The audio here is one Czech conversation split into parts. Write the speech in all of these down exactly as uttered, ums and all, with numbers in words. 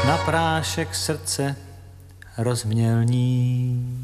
na prášek srdce rozmělní.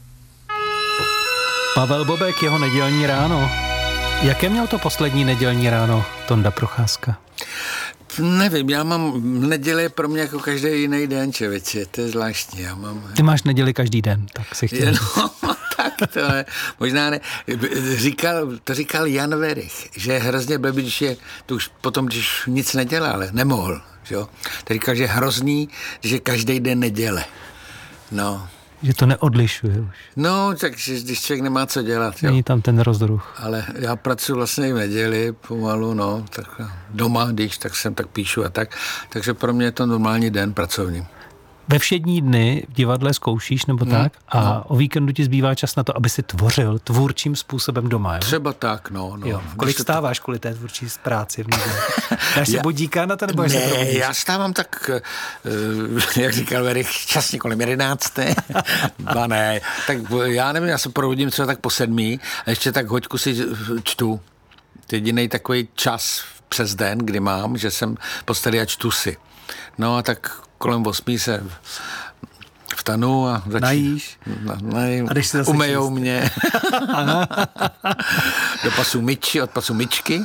Pavel Bobek, jeho nedělní ráno. Jaké měl to poslední nedělní ráno, Tonda Procházka? Nevím, já mám neděle pro mě jako každý jiný den, čevěče, to je zvláštní, já mám... Ty máš neděli každý den, tak si chtěl. No, tak to je, možná ne, říkal, to říkal Jan Werich, že je hrozně blbý, když je, to už potom, když nic nedělal, nemohl, jo, to říkal, že je hrozný, že je každý den neděle, no. Že to neodlišuje už. No, takže když člověk nemá co dělat, jo. Není tam ten rozruch. Ale já pracuji vlastně i v neděli pomalu, no, tak doma, když, tak jsem tak píšu a tak, takže pro mě je to normální den pracovní. Ve všední dny v divadle zkoušíš nebo tak a no. O víkendu ti zbývá čas na to, aby si tvořil tvůrčím způsobem doma, jo? Třeba tak, no. no. Jo. Kolik stáváš kvůli té tvůrčí práci v neděli? Dáš si budíka na to, nebo ne, se já stávám tak, jak říkal Verich, časně kolem jedenácté. Ba ne, tak já nevím, já se probudím třeba tak po sedmí a ještě tak hoďku si čtu. Jedinej takový čas přes den, kdy mám, že jsem posteli a čtu si. No a tak kolem osmí se vstanu a začnu. Najíš? Na, najím, a když si zase umejou číst. mě. Do pasu myči, od pasu myčky.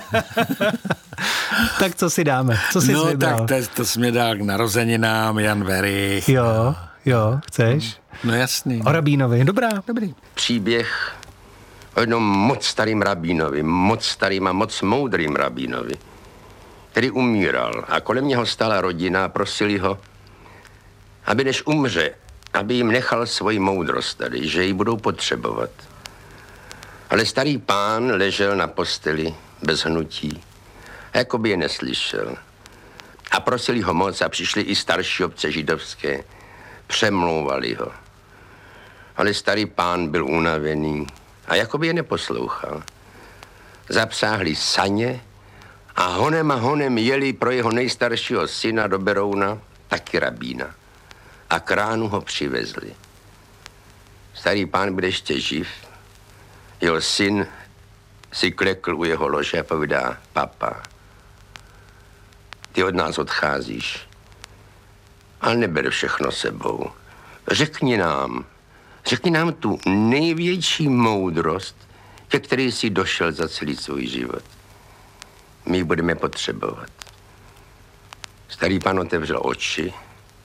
Tak co si dáme? Co jsi No vybral? tak to, to jsi mě dal k narozeninám, Jan Werich. Jo, jo, chceš? No jasný. O rabínovi, dobrá. Dobrý. Příběh o jednom moc starým rabínovi, moc starým a moc moudrým rabínovi, který umíral a kolem něho stála rodina a prosili ho, aby než umře, aby jim nechal svoji moudrost tady, že ji budou potřebovat. Ale starý pán ležel na posteli bez hnutí a jako by je neslyšel. A prosili ho moc a přišli i starší obce židovské, přemlouvali ho. Ale starý pán byl unavený a jako by je neposlouchal. Zapsáhli saně a honem a honem jeli pro jeho nejstaršího syna do Berouna, taky rabína. A k ránu ho přivezli. Starý pán byl ještě živ. Jeho syn si klekl u jeho lože a povídá, papa, ty od nás odcházíš, ale neber všechno sebou. Řekni nám, řekni nám tu největší moudrost, ke které jsi došel za celý svůj život. My ji budeme potřebovat. Starý pán otevřel oči,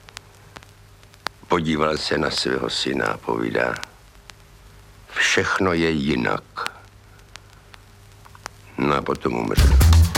podíval se na svého syna a povídá, všechno je jinak. No a potom umřel.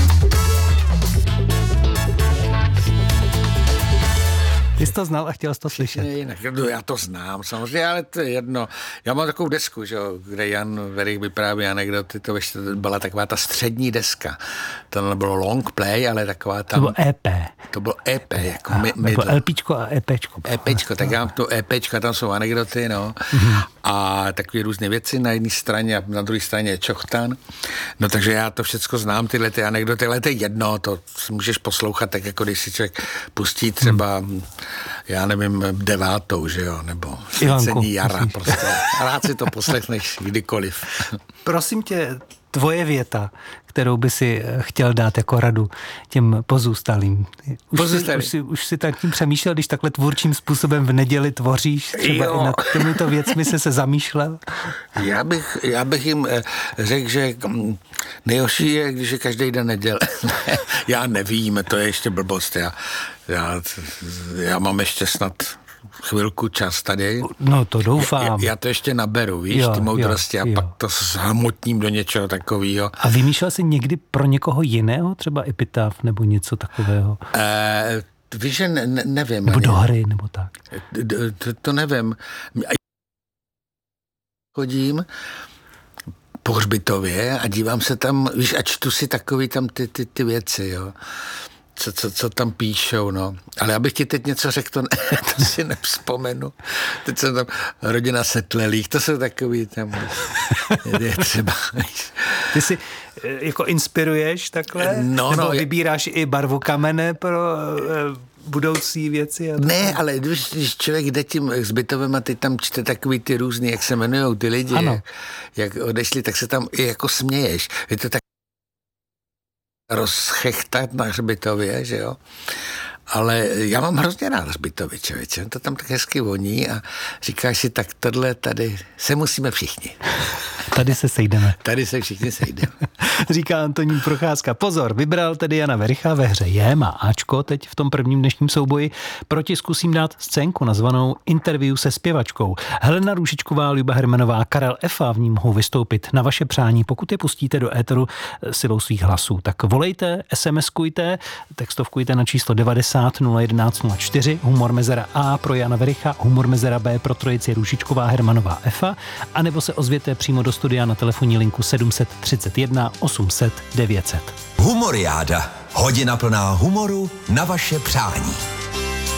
Ty jsi to znal a chtěl jsi to slyšet. Jinak, no, já to znám samozřejmě, ale to je jedno. Já mám takovou desku, že, kde Jan Werich vypráví anekdoty, to ještě byla taková ta střední deska. To nebylo long play, ale taková tam... To bylo E P. To bylo E P. Jako a, my, nebo LPčko a EPčko. EPčko, tak já mám to EPčko, tam jsou anekdoty, no. Mm-hmm. A takové různé věci na jedné straně a na druhé straně je čochtan. No takže já to všecko znám, tyhle ty anekdoty, ale to je jedno, to můžeš poslouchat tak, jako když si člověk pustí třeba... Mm. Já nevím, devátou, že jo, nebo svěcení jara, prostě. Rád si to poslechneš kdykoliv. Prosím tě, tvoje věta, kterou by si chtěl dát jako radu těm pozůstalým. Už, Pozůstalý. si, už, si, už si tak tím přemýšlel, když takhle tvůrčím způsobem v neděli tvoříš, třeba jo. I nad těmito věcmi se se zamýšlel? Já bych, já bych jim řekl, že nejhorší je, když je každý den neděle. Já nevím, to je ještě blbost. Já, já, já mám ještě snad chvilku čas tady. No to doufám. Já, já to ještě naberu, víš, jo, ty moudrosti jo, a jo. pak to zhmotním do něčeho takového. A vymýšlel jsi někdy pro někoho jiného, třeba epitaf nebo něco takového? E, víš, že ne, ne, nevím. Nebo do hry, nebo tak. To, to nevím. Chodím po hřbitově a dívám se tam, víš, a čtu si takový tam ty, ty, ty věci, jo. Co, co, co tam píšou, no. Ale abych ti teď něco řekl, to, ne, to si nevzpomenu. Teď jsem tam rodina Setlelých, to jsou takový tam, je třeba. Ty si jako inspiruješ takhle? No, Nebo no, vybíráš i barvu kamene pro budoucí věci? A ne, ale když, když člověk jde tím hřbitovem a ty tam čte takový ty různý, jak se jmenujou ty lidi, jak, jak odešli, tak se tam i jako směješ. Je to tak rozchechtat na hřbitově, že jo? ale já mám hrozně rád Hřbitovy, člověče, to tam tak hezky voní a říkáš si, tak tohle tady se musíme všichni. Tady se sejdeme. Tady se všichni sejdeme. Říká Antonín Procházka. Pozor, vybral tedy Jana Wericha, ve hře je, má áčko teď v tom prvním dnešním souboji. Proti zkusím dát scénku nazvanou Interview se zpěvačkou. Helena Růžičková, Luba Hermanová, Karel Efa v ní mohou vystoupit na vaše přání, pokud je pustíte do éteru silou svých hlasů. Tak volejte, SMSkujte, textovkujte na číslo devadesát nula jedenáct nula čtyři, humor mezera A pro Jana Wericha, humor mezera B pro trojici Růžičková, Hermanová, Efa, anebo se ozvěte přímo do studia na telefonní linku sedm set třicet jedna osm set devět set. Humoriáda. Hodina plná humoru na vaše přání.